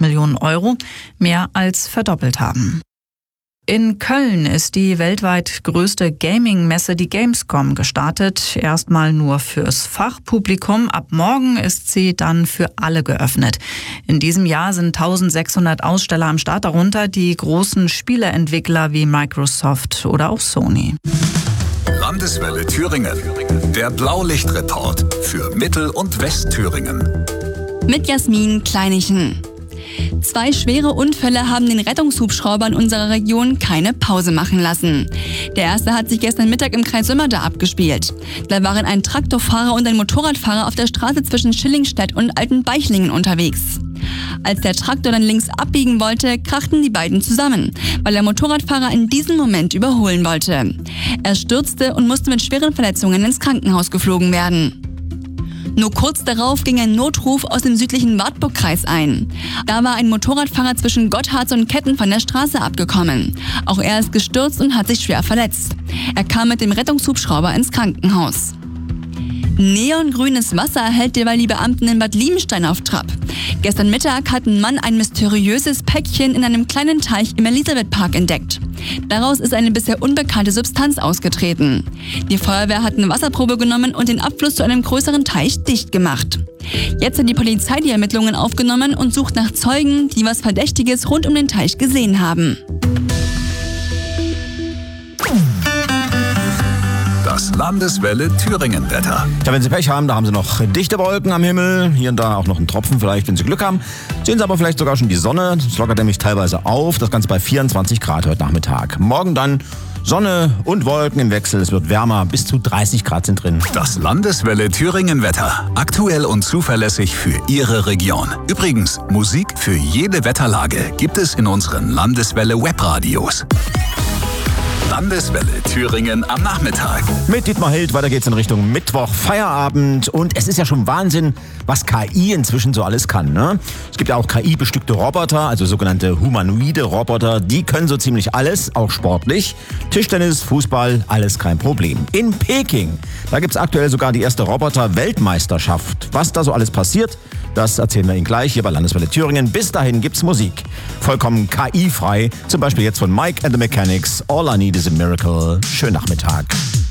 Millionen Euro, mehr als verdoppelt haben. In Köln ist die weltweit größte Gaming-Messe, die Gamescom, gestartet. Erstmal nur fürs Fachpublikum. Ab morgen ist sie dann für alle geöffnet. In diesem Jahr sind 1600 Aussteller am Start, darunter die großen Spieleentwickler wie Microsoft oder auch Sony. Landeswelle Thüringen. Der Blaulichtreport für Mittel- und Westthüringen. Mit Jasmin Kleinichen. 2 schwere Unfälle haben den Rettungshubschrauber in unserer Region keine Pause machen lassen. Der erste hat sich gestern Mittag im Kreis Sömmerda abgespielt. Da waren ein Traktorfahrer und ein Motorradfahrer auf der Straße zwischen Schillingstedt und Altenbeichlingen unterwegs. Als der Traktor dann links abbiegen wollte, krachten die beiden zusammen, weil der Motorradfahrer in diesem Moment überholen wollte. Er stürzte und musste mit schweren Verletzungen ins Krankenhaus geflogen werden. Nur kurz darauf ging ein Notruf aus dem südlichen Wartburg-Kreis ein. Da war ein Motorradfahrer zwischen Gottharz und Ketten von der Straße abgekommen. Auch er ist gestürzt und hat sich schwer verletzt. Er kam mit dem Rettungshubschrauber ins Krankenhaus. Neongrünes Wasser hält derweil die Beamten in Bad Liebenstein auf Trab. Gestern Mittag hat ein Mann ein mysteriöses Päckchen in einem kleinen Teich im Elisabethpark entdeckt. Daraus ist eine bisher unbekannte Substanz ausgetreten. Die Feuerwehr hat eine Wasserprobe genommen und den Abfluss zu einem größeren Teich dicht gemacht. Jetzt hat die Polizei die Ermittlungen aufgenommen und sucht nach Zeugen, die was Verdächtiges rund um den Teich gesehen haben. Das Landeswelle Thüringen-Wetter. Ja, wenn Sie Pech haben, da haben Sie noch dichte Wolken am Himmel. Hier und da auch noch einen Tropfen vielleicht, wenn Sie Glück haben. Sehen Sie aber vielleicht sogar schon die Sonne. Es lockert nämlich teilweise auf. Das Ganze bei 24 Grad heute Nachmittag. Morgen dann Sonne und Wolken im Wechsel. Es wird wärmer. Bis zu 30 Grad sind drin. Das Landeswelle Thüringen-Wetter. Aktuell und zuverlässig für Ihre Region. Übrigens, Musik für jede Wetterlage gibt es in unseren Landeswelle Webradios. Landeswelle Thüringen am Nachmittag. Mit Dietmar Hild, weiter geht's in Richtung Mittwoch, Feierabend. Und es ist ja schon Wahnsinn, was KI inzwischen so alles kann, ne? Es gibt ja auch KI-bestückte Roboter, also sogenannte humanoide Roboter. Die können so ziemlich alles, auch sportlich. Tischtennis, Fußball, alles kein Problem. In Peking, da gibt's aktuell sogar die erste Roboter-Weltmeisterschaft. Was da so alles passiert, das erzählen wir Ihnen gleich hier bei Landeswelle Thüringen. Bis dahin gibt's Musik. Vollkommen KI-frei. Zum Beispiel jetzt von Mike and the Mechanics. All I Need is a Miracle. Schönen Nachmittag.